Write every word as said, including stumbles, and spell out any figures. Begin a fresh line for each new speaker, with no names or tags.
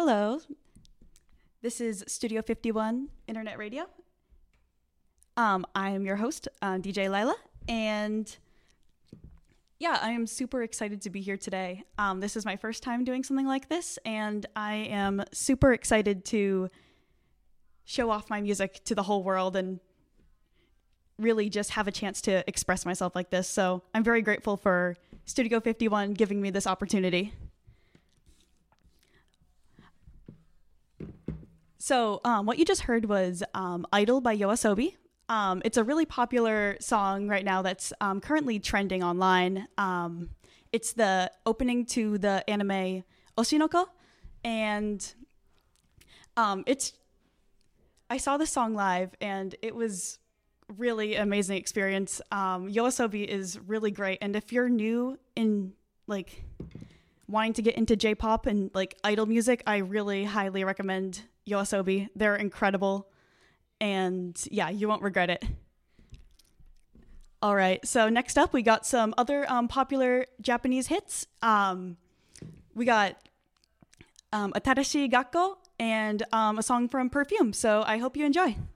Hello, this is Studio fifty-one Internet Radio. Um, I am your host, uh, D J Lila, and yeah, I am super excited to be here today. Um, this is my first time doing something like this, and I am super excited to show off my music to the whole world and really just have a chance to express myself like this. So I'm very grateful for Studio fifty-one giving me this opportunity. So um, what you just heard was um, Idol by YOASOBI. Um, it's a really popular song right now that's um, currently trending online. Um, it's the opening to the anime Oshinoko. And um, it's I saw the song live, and it was really amazing experience. Um, YOASOBI is really great. And if you're new in like wanting to get into J-pop and like idol music, I really highly recommend YOASOBI. They're incredible, and yeah, you won't regret it. All right, so next up we got some other um, popular Japanese hits. Um, we got um, Atarashii Gakko and um, a song from Perfume, so I hope you enjoy.